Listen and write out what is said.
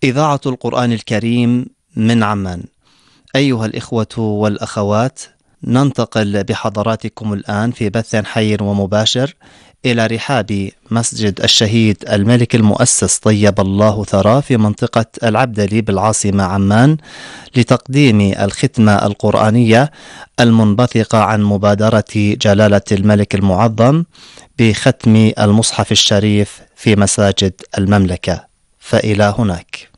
إذاعة القرآن الكريم من عمان. أيها الإخوة والأخوات، ننتقل بحضراتكم الآن في بث حي ومباشر إلى رحاب مسجد الشهيد الملك المؤسس طيب الله ثراه في منطقة العبدلي بالعاصمة عمان لتقديم الختمة القرآنية المنبثقة عن مبادرة جلالة الملك المعظم بختم المصحف الشريف في مساجد المملكة. فإلى هناك.